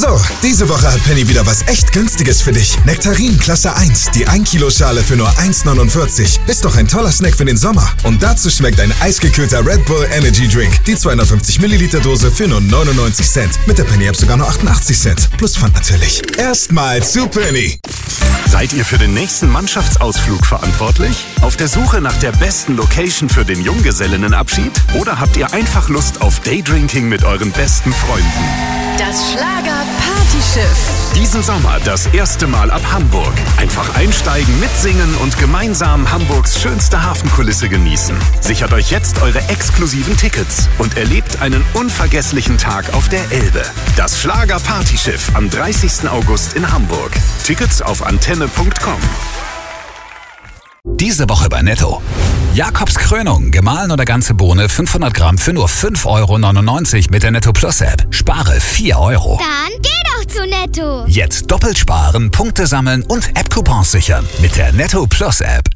So, diese Woche hat Penny wieder was echt Günstiges für dich. Nektarin Klasse 1, die 1 Kilo Schale für nur 1,49. Ist doch ein toller Snack für den Sommer. Und dazu schmeckt ein eisgekühlter Red Bull Energy Drink. Die 250 Milliliter Dose für nur 99 Cent. Mit der Penny App sogar nur 88 Cent. Plus Pfand natürlich. Erstmal zu Penny. Seid ihr für den nächsten Mannschaftsausflug verantwortlich? Auf der Suche nach der besten Location für den Junggesellinnenabschied? Oder habt ihr einfach Lust auf Daydrinking mit euren besten Freunden? Das Schlager-Partyschiff. Diesen Sommer das erste Mal ab Hamburg. Einfach einsteigen, mitsingen und gemeinsam Hamburgs schönste Hafenkulisse genießen. Sichert euch jetzt eure exklusiven Tickets und erlebt einen unvergesslichen Tag auf der Elbe. Das Schlager-Partyschiff am 30. August in Hamburg. Tickets auf antenne.com. Diese Woche bei Netto. Jakobs Krönung, gemahlen oder ganze Bohne, 500 Gramm für nur 5,99 € mit der Netto Plus App. Spare 4 €. Dann geh doch zu Netto. Jetzt doppelt sparen, Punkte sammeln und App-Coupons sichern mit der Netto Plus App.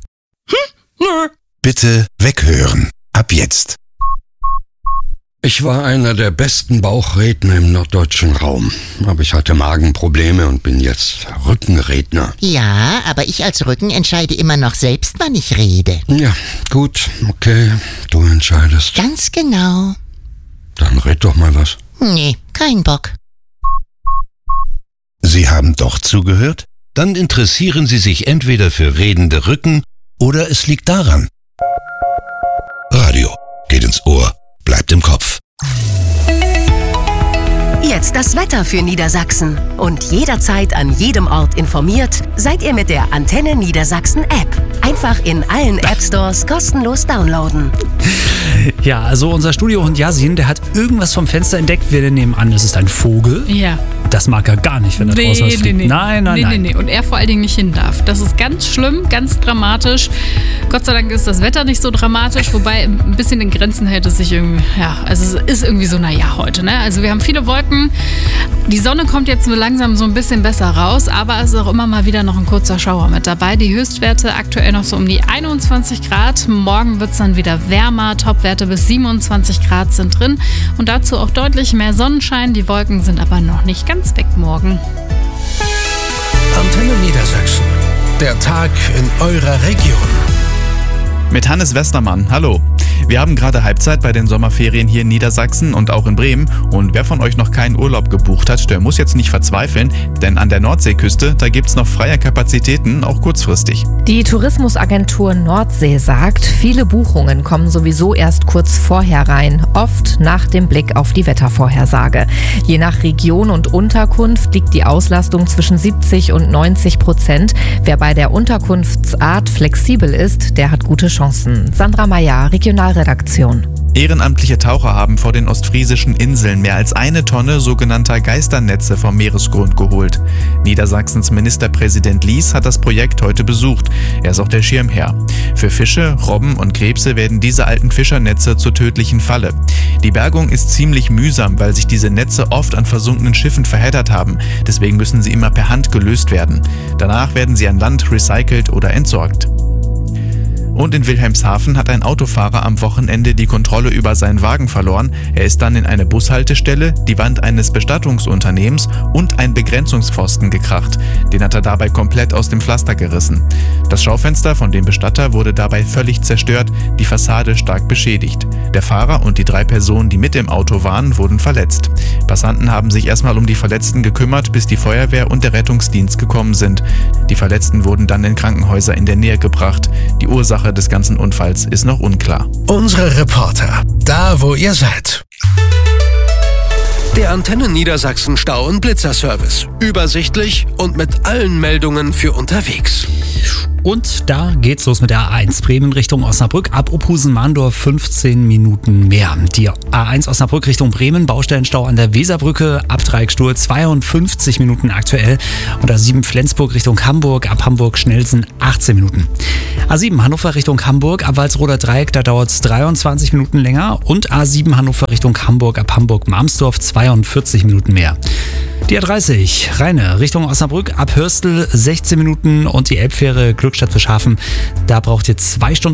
Bitte weghören. Ab jetzt. Ich war einer der besten Bauchredner im norddeutschen Raum. Aber ich hatte Magenprobleme und bin jetzt Rückenredner. Ja, aber ich als Rücken entscheide immer noch selbst, wann ich rede. Ja, gut, okay, du entscheidest. Ganz genau. Dann red doch mal was. Nee, kein Bock. Sie haben doch zugehört? Dann interessieren Sie sich entweder für redende Rücken oder es liegt daran. Radio geht ins Ohr, bleibt im Kopf. Jetzt das Wetter für Niedersachsen. Und jederzeit an jedem Ort informiert, seid ihr mit der Antenne Niedersachsen App. Einfach in allen App-Stores kostenlos downloaden. Ja, also unser Studiohund Yasin, der hat irgendwas vom Fenster entdeckt. Wir nehmen an, es ist ein Vogel. Ja. Das mag er gar nicht, wenn er draußen was fliegt. Nein. Nee. Und er vor allen Dingen nicht hin darf. Das ist ganz schlimm, ganz dramatisch. Gott sei Dank ist das Wetter nicht so dramatisch, wobei ein bisschen in Grenzen hält es sich irgendwie, also es ist irgendwie so, heute, ne? Also wir haben viele Wolken. Die Sonne kommt jetzt langsam so ein bisschen besser raus, aber es ist auch immer mal wieder noch ein kurzer Schauer mit dabei. Die Höchstwerte aktuell noch so um die 21 Grad. Morgen wird es dann wieder wärmer. Topwerte bis 27 Grad sind drin. Und dazu auch deutlich mehr Sonnenschein. Die Wolken sind aber noch nicht ganz weg morgen. Antenne Niedersachsen. Der Tag in eurer Region. Mit Hannes Westermann, hallo. Wir haben gerade Halbzeit bei den Sommerferien hier in Niedersachsen und auch in Bremen. Und wer von euch noch keinen Urlaub gebucht hat, der muss jetzt nicht verzweifeln, denn an der Nordseeküste, da gibt's noch freie Kapazitäten, auch kurzfristig. Die Tourismusagentur Nordsee sagt, viele Buchungen kommen sowieso erst kurz vorher rein, oft nach dem Blick auf die Wettervorhersage. Je nach Region und Unterkunft liegt die Auslastung zwischen 70% und 90%. Wer bei der Unterkunftsart flexibel ist, der hat gute Chancen. Sandra Meyer, Regionalredaktion. Ehrenamtliche Taucher haben vor den ostfriesischen Inseln mehr als 1 Tonne sogenannter Geisternetze vom Meeresgrund geholt. Niedersachsens Ministerpräsident Lies hat das Projekt heute besucht. Er ist auch der Schirmherr. Für Fische, Robben und Krebse werden diese alten Fischernetze zur tödlichen Falle. Die Bergung ist ziemlich mühsam, weil sich diese Netze oft an versunkenen Schiffen verheddert haben. Deswegen müssen sie immer per Hand gelöst werden. Danach werden sie an Land recycelt oder entsorgt. Und in Wilhelmshaven hat ein Autofahrer am Wochenende die Kontrolle über seinen Wagen verloren. Er ist dann in eine Bushaltestelle, die Wand eines Bestattungsunternehmens und einen Begrenzungspfosten gekracht. Den hat er dabei komplett aus dem Pflaster gerissen. Das Schaufenster von dem Bestatter wurde dabei völlig zerstört, die Fassade stark beschädigt. Der Fahrer und die 3 Personen, die mit im Auto waren, wurden verletzt. Passanten haben sich erstmal um die Verletzten gekümmert, bis die Feuerwehr und der Rettungsdienst gekommen sind. Die Verletzten wurden dann in Krankenhäuser in der Nähe gebracht. Die Ursache des ganzen Unfalls ist noch unklar. Unsere Reporter, da wo ihr seid. Der Antenne Niedersachsen Stau- und Blitzerservice. Übersichtlich und mit allen Meldungen für unterwegs. Und da geht's los mit der A1 Bremen Richtung Osnabrück. Ab Opusen-Mahndorf 15 Minuten mehr. Die A1 Osnabrück Richtung Bremen, Baustellenstau an der Weserbrücke, ab Dreiecksstuhl 52 Minuten aktuell. Und A7 Flensburg Richtung Hamburg, ab Hamburg-Schnelsen 18 Minuten. A7 Hannover Richtung Hamburg, ab Walsroder Dreieck, da dauert's 23 Minuten länger. Und A7 Hannover Richtung Hamburg, ab Hamburg-Marmsdorf 42 Minuten mehr. Die A30 Rheine Richtung Osnabrück, ab Hörstel 16 Minuten und die Elbfähre Glückstadt-Fischhafen, da braucht ihr 2 Stunden